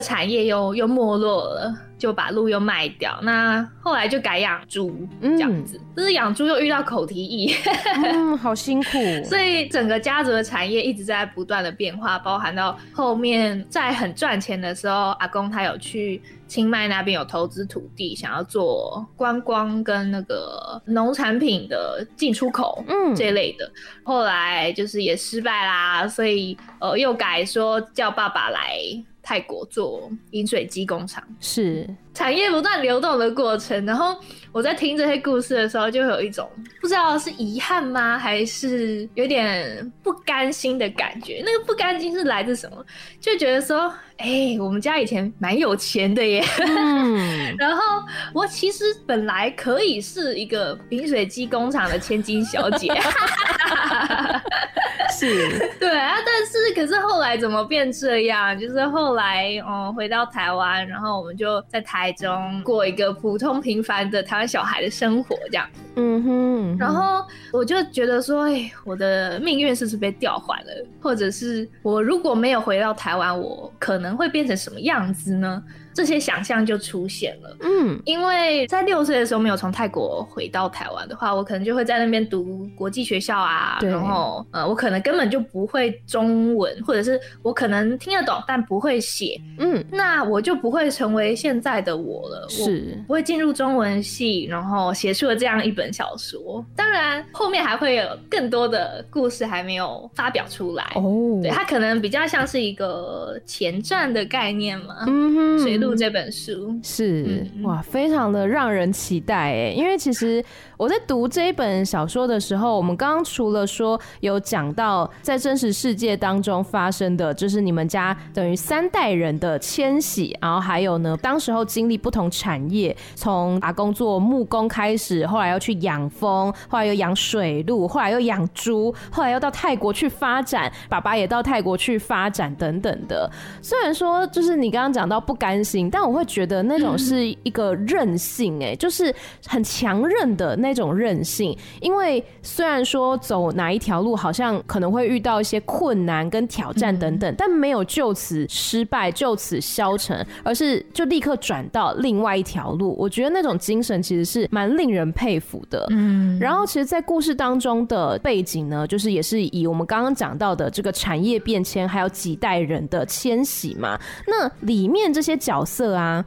产业又没落了，就把鹿又卖掉。那后来就改养猪这样子，就是养猪又遇到口蹄疫， 好辛苦。 所以整个家族的产业一直在不断的变化，包含到后面在很赚钱的时候，阿公他有去清迈那边有投资土地，想要做观光跟那个农产品的进出口这类的，后来就是也失败啦，所以又改说叫爸爸来泰国做饮水机工厂， 是产业不断流动的过程。然后我在听这些故事的时候，就有一种不知道是遗憾吗，还是有点不甘心的感觉。那个不甘心是来自什么？就觉得说，我们家以前蛮有钱的耶，然后我其实本来可以是一个饮水机工厂的千金小姐， 是， 对啊，可是后来怎么变这样？就是后来回到台湾，然后我们就在台中过一个普通平凡的台湾小孩的生活，这样。然后我就觉得说，我的命运是不是被调换了？或者是我如果没有回到台湾，我可能会变成什么样子呢？这些想象就出现了。因为在6岁的时候没有从泰国回到台湾的话，我可能就会在那边读国际学校啊，然后我可能根本就不会中文，或者是我可能听得懂但不会写，那我就不会成为现在的我了， 是我不会进入中文系，然后写出了这样一本小说。当然后面还会有更多的故事还没有发表出来，对，它可能比较像是一个前传的概念嘛，水路这本书是哇，非常的让人期待耶。因为其实我在读这一本小说的时候，我们刚刚除了说有讲到在真实世界当中发生的，就是你们家等于3代人的迁徙，然后还有呢，当时候经历不同产业，从阿公做木工开始，后来又去养蜂，后来又养水鹿，后来又养猪，后来又到泰国去发展，爸爸也到泰国去发展等等的。虽然说就是你刚刚讲到不甘心，但我会觉得那种是一个韧性，就是很强韧的那种韧性。因为虽然说走哪一条路好像可能会遇到一些困难跟挑战等等，但没有就此失败，就此消沉，而是就立刻转到另外一条路。我觉得那种精神其实是蛮令人佩服的。然后其实在故事当中的背景呢，就是也是以我们刚刚讲到的这个产业变迁还有几代人的迁徙嘛，那里面这些角色啊，%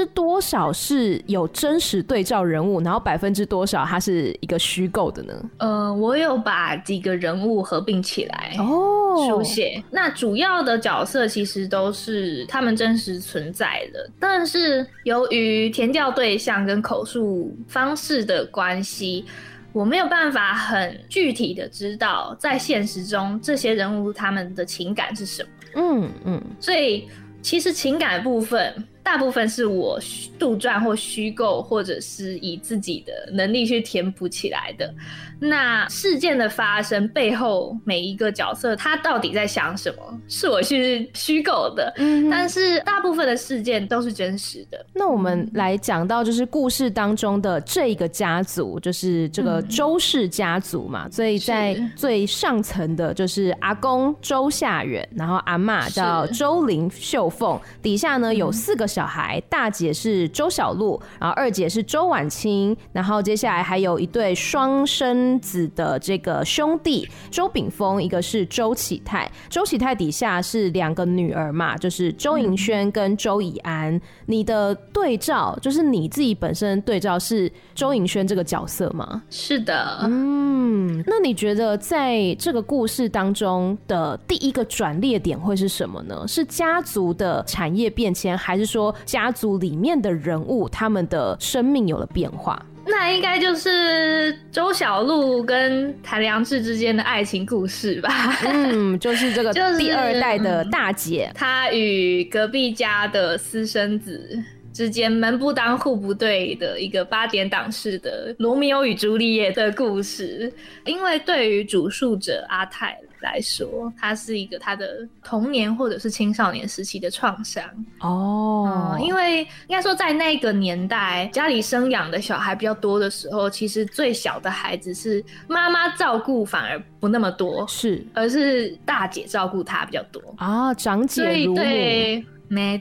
多少是有真实对照人物，然后% 多少它是一个虚构的呢？ 我有把几个人物合并起来书写。那主要的角色其实都是他们真实存在的，但是由于填调对象跟口述方式的关系，我没有办法很具体的知道在现实中这些人物他们的情感是什么。所以其实情感的部分大部分是我杜撰或虚构，或者是以自己的能力去填补起来的。那事件的发生背后每一个角色他到底在想什么，是我去虚构的，但是大部分的事件都是真实的。 那我们来讲到就是故事当中的这个家族，就是这个周氏家族嘛，所以在最上层的就是阿公周夏远，然后阿嬷叫周林秀凤，底下呢有4个小孩，大姐是周小璐，然后2姐是周婉清，然后接下来还有一对双生子的这个兄弟，周炳峰，一个是周启泰。周启泰底下是2个女儿嘛，就是周盈萱跟周以安。你的对照就是你自己本身的对照是周盈萱这个角色吗？ 是的。 那你觉得在这个故事当中的第一个转捩点会是什么呢？是家族的产业变迁，还是说家族里面的人物他们的生命有了变化？ 那应该就是周小璐跟谭良志之间的爱情故事吧。 就是这个第2代的大姐， 她与隔壁家的私生子之间门不当户不对的一个8点档式的罗密欧与朱丽叶的故事。因为对于主述者阿泰来说，他是一个他的童年或者是青少年时期的创伤。因为应该说在那个年代家里生养的小孩比较多的时候，其实最小的孩子是妈妈照顾反而不那么多，而是大姐照顾他比较多长姐如母。 对，没